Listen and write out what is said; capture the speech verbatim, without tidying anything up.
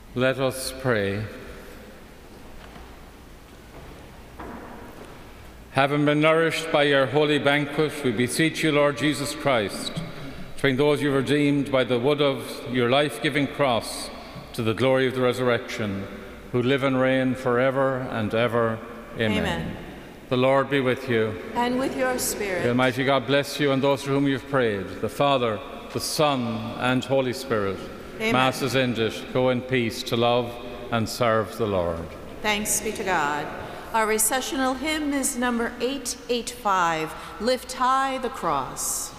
Let us pray. Having been nourished by your holy banquet, we beseech you, Lord Jesus Christ, to bring those you redeemed by the wood of your life-giving cross to the glory of the resurrection, who live and reign forever and ever. Amen. Amen. The Lord be with you. And with your spirit. The Almighty God bless you and those for whom you've prayed, the Father, the Son, and Holy Spirit. Amen. Mass is ended. Go in peace to love and serve the Lord. Thanks be to God. Our recessional hymn is number eight eighty-five, Lift High the Cross.